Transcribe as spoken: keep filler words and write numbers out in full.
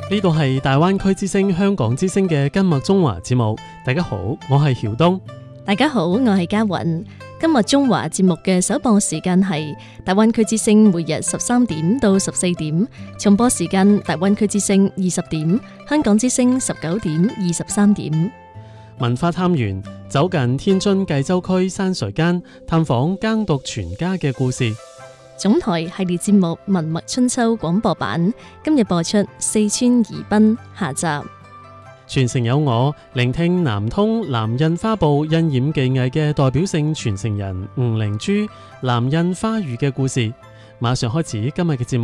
呢度係大灣區之聲香港之聲嘅今日中華節目。大家好，我係曉東。 大家好，我係嘉雲。今日中華節目嘅首播時間係大灣區之聲每日十三點到十四點，重播時間大灣區之聲二十點，香港之聲十九點二十三點。 文化探源，走近天津薊州區山水間，探訪耕讀全家嘅故事。 總台系列節目《文脈春秋》廣播版今日播出四川宜賓下集。 傳承有我，聆聽南通南印花布印染技藝嘅代表性傳承人吳靈珠南印花語嘅故事。馬上開始今日嘅節目。